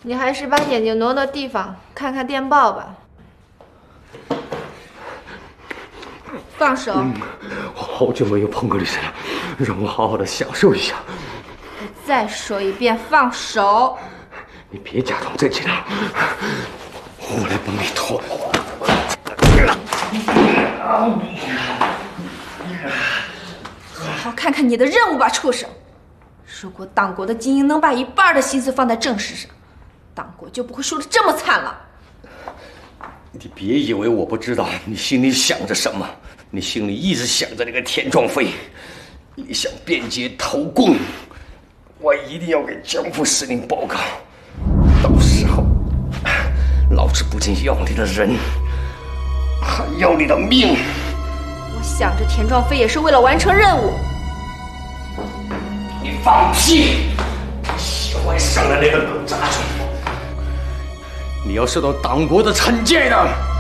你还是把眼睛挪到地方，看看电报吧。放手！ 我好久没有碰过你身了，让我好好的享受一下。 我再说一遍，放手！ 你别假装正经了，我来帮你脱。 好好看看你的任务吧，畜生！如果党国的精英能把一半的心思放在政事上，党国就不会输得这么惨了。 你别以为我不知道你心里想着什么，你心里一直想着那个田壮飞，你想便捷投共，我一定要给江副司令报告，到时候老子不仅要你的人，还要你的命。 我想着田壮飞也是为了完成任务。 你放屁！喜欢上了那个狗杂种，你要受到党国的惩戒的。